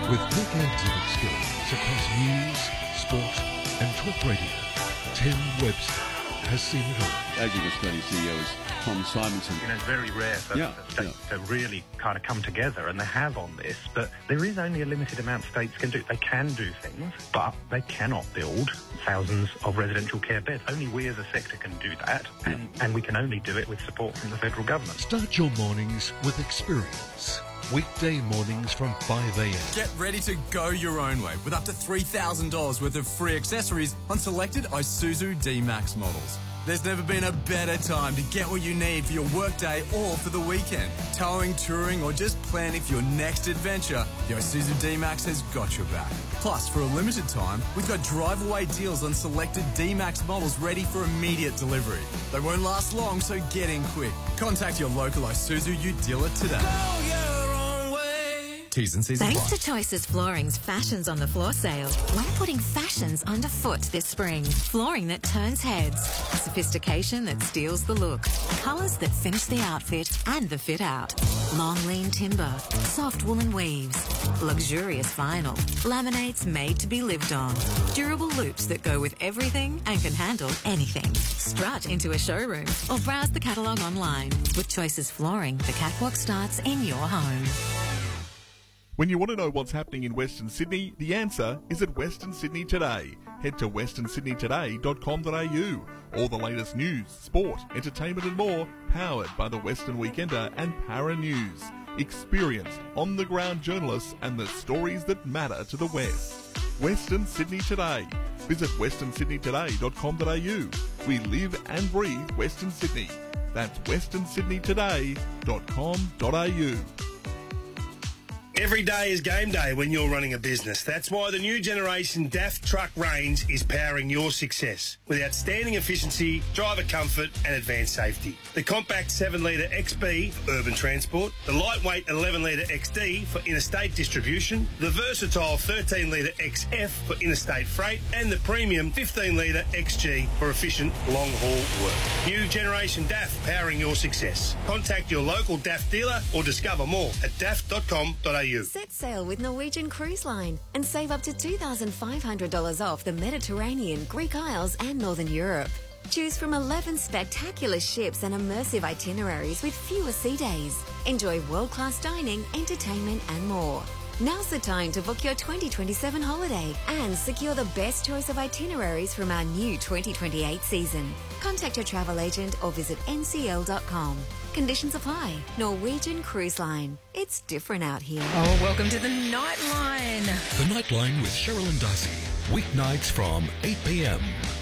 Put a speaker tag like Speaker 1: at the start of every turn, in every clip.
Speaker 1: With decades of experience across news, sport and talk radio, Tim Webster has seen it all.
Speaker 2: Aging Australia CEO is Tom Simonson.
Speaker 3: It's very rare for states to really kind of come together, and they have on this, but there is only a limited amount states can do. They can do things, but they cannot build thousands of residential care beds. Only we as a sector can do that, and we can only do it with support from the federal government.
Speaker 1: Start your mornings with experience. Weekday mornings from 5 a.m.
Speaker 4: Get ready to go your own way with up to $3,000 worth of free accessories on selected Isuzu D-Max models. There's never been a better time to get what you need for your workday or for the weekend. Towing, touring or just planning for your next adventure, the Isuzu D-Max has got your back. Plus, for a limited time, we've got drive-away deals on selected D-Max models ready for immediate delivery. They won't last long, so get in quick. Contact your local Isuzu Ute dealer today. T's and C's
Speaker 5: Thanks
Speaker 4: apply.
Speaker 5: to Choices Flooring's Fashions on the Floor sale, we're putting fashions underfoot this spring. Flooring that turns heads, sophistication that steals the look, colours that finish the outfit and the fit out. Long lean timber, soft woolen weaves, luxurious vinyl, laminates made to be lived on, durable loops that go with everything and can handle anything. Strut into a showroom or browse the catalogue online. With Choices Flooring, the catwalk starts in your home.
Speaker 6: When you want to know what's happening in Western Sydney, the answer is at Western Sydney Today. Head to westernsydneytoday.com.au. All the latest news, sport, entertainment and more, powered by the Western Weekender and Para News. Experienced, on-the-ground journalists and the stories that matter to the West. Western Sydney Today. Visit westernsydneytoday.com.au. We live and breathe Western Sydney. That's westernsydneytoday.com.au.
Speaker 7: Every day is game day when you're running a business. That's why the new generation DAF truck range is powering your success with outstanding efficiency, driver comfort and advanced safety. The compact 7-litre XB for urban transport, the lightweight 11-litre XD for interstate distribution, the versatile 13-litre XF for interstate freight and the premium 15-litre XG for efficient long-haul work. New generation DAF powering your success. Contact your local DAF dealer or discover more at daf.com.au.
Speaker 8: Set sail with Norwegian Cruise Line and save up to $2,500 off the Mediterranean, Greek Isles and Northern Europe. Choose from 11 spectacular ships and immersive itineraries with fewer sea days. Enjoy world-class dining, entertainment and more. Now's the time to book your 2027 holiday and secure the best choice of itineraries from our new 2028 season. Contact your travel agent or visit ncl.com. Conditions apply. Norwegian Cruise Line. It's different out here.
Speaker 9: Oh, welcome to the Nightline.
Speaker 1: The Nightline with Cheryl and Darcy. Weeknights from 8 p.m.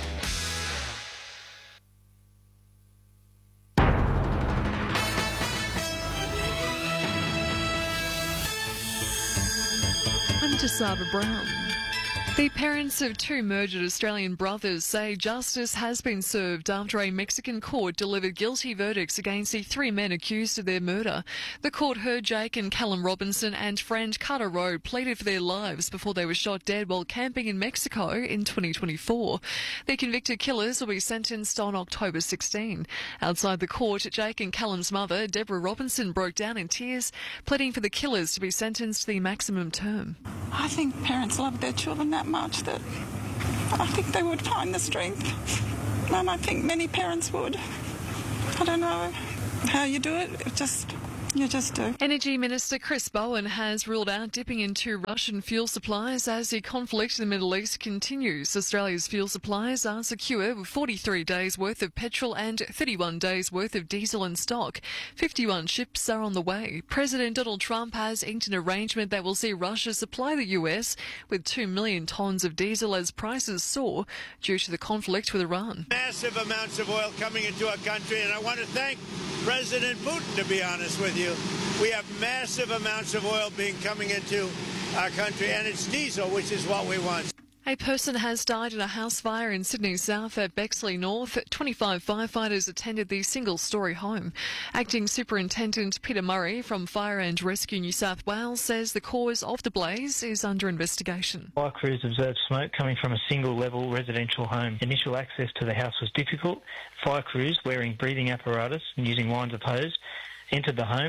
Speaker 10: I'm Tasaba Brown. The parents of two murdered Australian brothers say justice has been served after a Mexican court delivered guilty verdicts against the three men accused of their murder. The court heard Jake and Callum Robinson and friend Carter Road pleaded for their lives before they were shot dead while camping in Mexico in 2024. The convicted killers will be sentenced on October 16. Outside the court, Jake and Callum's mother, Deborah Robinson, broke down in tears, pleading for the killers to be sentenced to the maximum term.
Speaker 11: I think parents love their children that much that I think they would find the strength, and I think many parents would. I don't know how you do it, you just do.
Speaker 10: Energy Minister Chris Bowen has ruled out dipping into Russian fuel supplies as the conflict in the Middle East continues. Australia's fuel supplies are secure with 43 days worth of petrol and 31 days worth of diesel in stock. 51 ships are on the way. President Donald Trump has inked an arrangement that will see Russia supply the US with 2 million tonnes of diesel as prices soar due to the conflict with Iran.
Speaker 12: Massive amounts of oil coming into our country, and I want to thank President Putin, to be honest with you. We have massive amounts of oil coming into our country, and it's diesel, which is what we want.
Speaker 10: A person has died in a house fire in Sydney South at Bexley North. 25 firefighters attended the single-storey home. Acting Superintendent Peter Murray from Fire and Rescue New South Wales says the cause of the blaze is under investigation.
Speaker 13: Fire crews observed smoke coming from a single-level residential home. Initial access to the house was difficult. Fire crews, wearing breathing apparatus and using lines of hose, entered the home.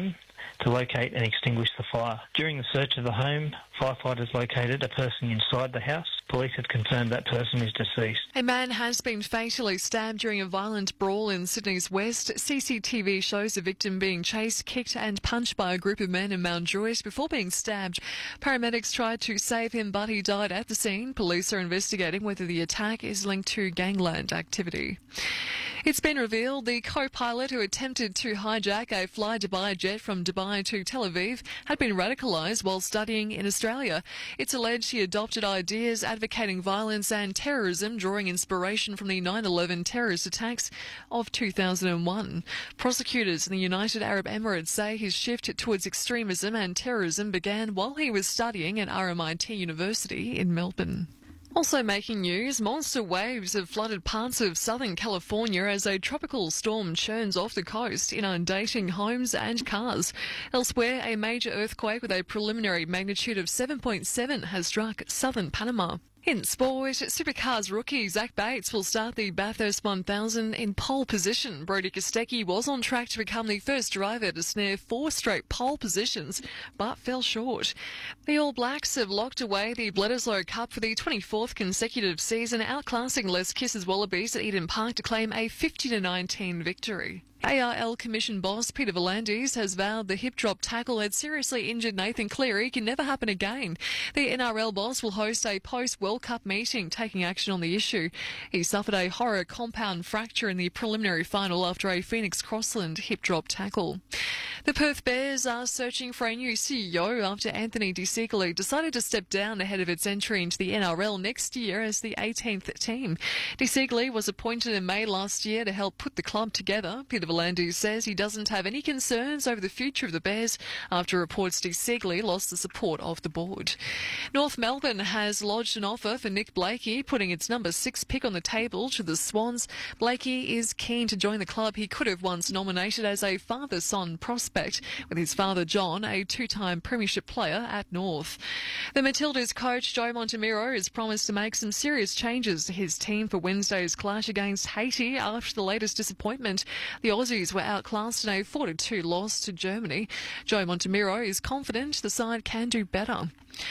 Speaker 13: to locate and extinguish the fire. During the search of the home, firefighters located a person inside the house. Police have confirmed that person is deceased.
Speaker 10: A man has been fatally stabbed during a violent brawl in Sydney's West. CCTV shows the victim being chased, kicked and punched by a group of men in Mount Druitt before being stabbed. Paramedics tried to save him, but he died at the scene. Police are investigating whether the attack is linked to gangland activity. It's been revealed the co-pilot who attempted to hijack a Fly Dubai jet from Dubai to Tel Aviv had been radicalised while studying in Australia. It's alleged he adopted ideas advocating violence and terrorism, drawing inspiration from the 9/11 terrorist attacks of 2001. Prosecutors in the United Arab Emirates say his shift towards extremism and terrorism began while he was studying at RMIT University in Melbourne. Also making news, monster waves have flooded parts of Southern California as a tropical storm churns off the coast, inundating homes and cars. Elsewhere, a major earthquake with a preliminary magnitude of 7.7 has struck southern Panama. In sport, Supercars rookie Zach Bates will start the Bathurst 1000 in pole position. Brodie Kostecki was on track to become the first driver to snare 4 straight pole positions, but fell short. The All Blacks have locked away the Bledisloe Cup for the 24th consecutive season, outclassing Les Kisses Wallabies at Eden Park to claim a 50-19 victory. ARL Commission boss Peter V'landys has vowed the hip drop tackle had seriously injured Nathan Cleary can never happen again. The NRL boss will host a post-World Cup meeting taking action on the issue. He suffered a horror compound fracture in the preliminary final after a Phoenix Crossland hip drop tackle. The Perth Bears are searching for a new CEO after Anthony De Siegele decided to step down ahead of its entry into the NRL next year as the 18th team. De Siegele was appointed in May last year to help put the club together. Peter V'landys says he doesn't have any concerns over the future of the Bears after reports De Siegele lost the support of the board. North Melbourne has lodged an offer for Nick Blakey, putting its number 6 pick on the table to the Swans. Blakey is keen to join the club he could have once nominated as a father-son prospect, with his father John, a 2-time premiership player at North. The Matildas coach Joe Montemiro has promised to make some serious changes to his team for Wednesday's clash against Haiti after the latest disappointment. The Aussies were outclassed in a 4-2 loss to Germany. Joe Montemiro is confident the side can do better.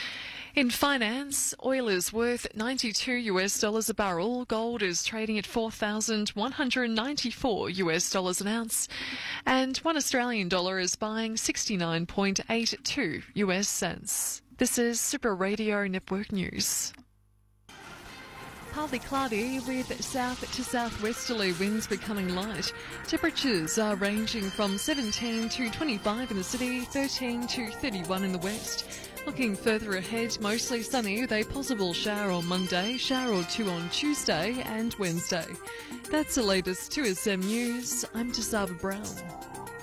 Speaker 10: In finance, oil is worth $92 a barrel. Gold is trading at $4,194 an ounce. And $1 Australian dollar is buying 69.82 US cents. This is Super Radio Network News. Partly cloudy with south to southwesterly winds becoming light. Temperatures are ranging from 17 to 25 in the city, 13 to 31 in the west. Looking further ahead, mostly sunny with a possible shower on Monday, shower or 2 on Tuesday and Wednesday. That's the latest 2SM News. I'm Tasava Brown.